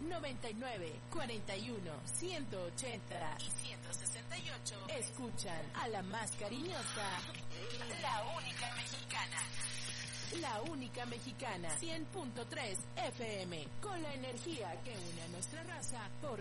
99 41 180 y 168 escuchan a la más cariñosa, la única mexicana. La única mexicana, 100.3 FM, con la energía que une a nuestra raza por